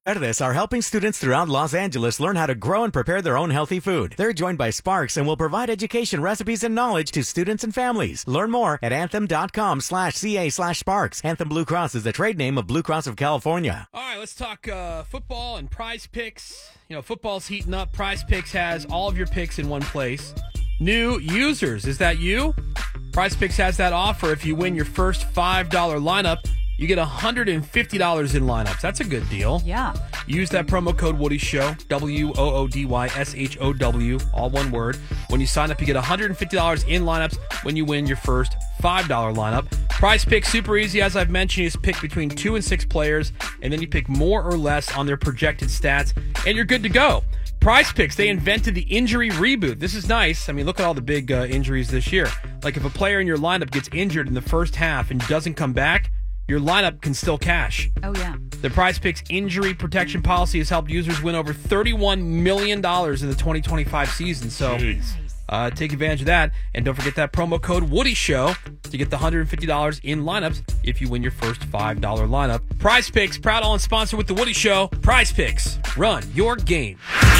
Verdes are helping students throughout Los Angeles learn how to grow and prepare their own healthy food. They're joined by Sparks and will provide education, recipes, and knowledge to students and families. Learn more at anthem.com/ca/sparks. Anthem Blue Cross is the trade name of Blue Cross of California. All right, let's talk football and Prize Picks. You know, football's heating up. Prize Picks has all of your picks in one place. New users, is that you? Prize Picks has that offer. If you win your first $5 lineup, you get $150 in lineups. That's a good deal. Yeah. Use that promo code Woody Show, WOODYSHOW, all one word. When you sign up, you get $150 in lineups when you win your first $5 lineup. Prize Pick, super easy. As I've mentioned, you just pick between 2 and 6 players, and then you pick more or less on their projected stats, and you're good to go. Prize Picks, they invented the injury reboot. This is nice. I mean, look at all the big injuries this year. Like if a player in your lineup gets injured in the first half and doesn't come back, your lineup can still cash. Oh, yeah. The Prize Picks injury protection policy has helped users win over $31 million in the 2025 season. So take advantage of that. And don't forget that promo code Woody Show to get the $150 in lineups if you win your first $5 lineup. Prize Picks, proud on sponsor with the Woody Show. Prize Picks, run your game.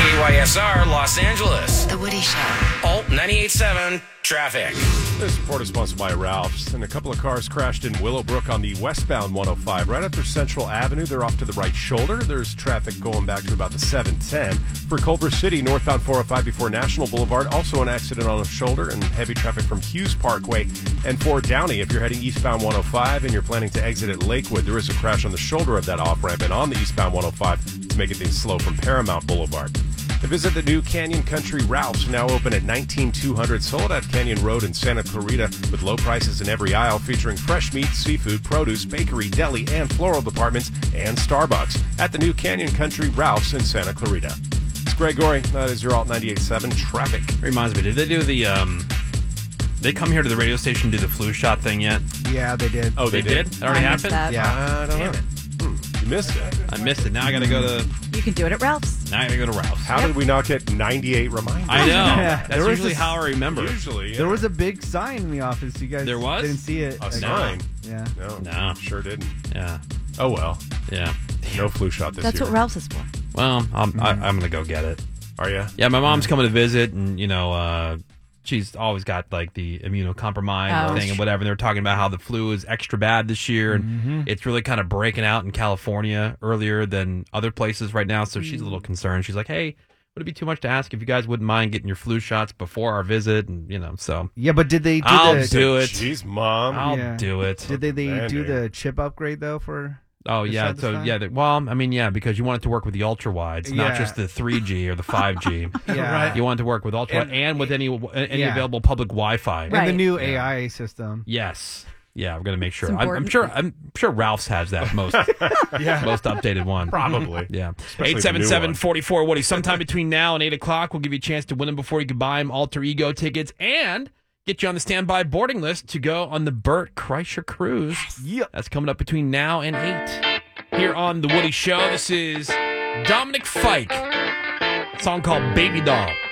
KYSR Los Angeles. The Woody Show. Alt 98.7 Traffic. This report is sponsored by Ralph's, and a couple of cars crashed in Willowbrook on the westbound 105. Right after Central Avenue, they're off to the right shoulder. There's traffic going back to about the 710. For Culver City, northbound 405 before National Boulevard, also an accident on a shoulder and heavy traffic from Hughes Parkway. And for Downey, if you're heading eastbound 105 and you're planning to exit at Lakewood, there is a crash on the shoulder of that off-ramp and on the eastbound 105 to make it things slow from Paramount Boulevard. And visit the new Canyon Country Ralph's, now open at 19200 Soledad Canyon Road in Santa Clarita, with low prices in every aisle, featuring fresh meat, seafood, produce, bakery, deli, and floral departments, and Starbucks at the new Canyon Country Ralph's in Santa Clarita. It's Gregory. That is your Alt 98.7 Traffic. Reminds me, did they do the they come here to the radio station to do the flu shot thing yet? Yeah, they did. Oh, they did? That already happened? Yeah. I don't know. You missed it. I missed it. Now I got to go to. You can do it at Ralph's. Now I got to go to Ralph's. How did we not get 98 reminders? I know. Yeah. That's usually how I remember. Usually, yeah. There was a big sign in the office. You guys There was? didn't see it. A sign? Yeah. No, sure didn't. Yeah. Oh, well. Yeah. No flu shot this That's year. what Ralph's is for. Well, I'm going to go get it. Are you? Yeah, my mom's coming to visit, and, she's always got, like, the immunocompromised thing and whatever. And they were talking about how the flu is extra bad this year, and it's really kind of breaking out in California earlier than other places right now. So she's a little concerned. She's like, hey, would it be too much to ask if you guys wouldn't mind getting your flu shots before our visit? And, so. Yeah, but did they do I'll the... do it. Jeez, Mom. I'll do it. Did they do Demanding. the chip upgrade, though, for... Oh, yeah. shot this So, time? yeah. Because you want it to work with the ultra wides, not Yeah. just the 3G or the 5G. Yeah. Right. You want it to work with ultra wide and with any Yeah. available public Wi-Fi. And Right. the new AI system. Yes. Yeah, we're gonna make sure. It's I'm sure Ralph's has that most most updated one. Probably. Yeah. Especially the new one. 877-44 Woody. Sometime between now and 8 o'clock, we'll give you a chance to win them before you can buy them. Alter Ego tickets and get you on the standby boarding list to go on the Burt Kreischer cruise. Yep. That's coming up between now and 8. Here on The Woody Show, this is Dominic Fike. A song called Baby Doll.